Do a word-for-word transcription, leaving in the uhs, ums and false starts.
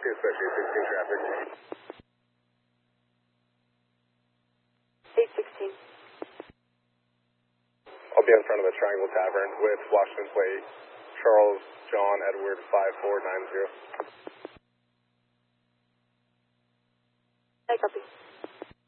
especially sixteen traffic. eight sixteen. I'll be in front of the Triangle Tavern with Washington Plate, Charles John Edward five four nine zero. I copy.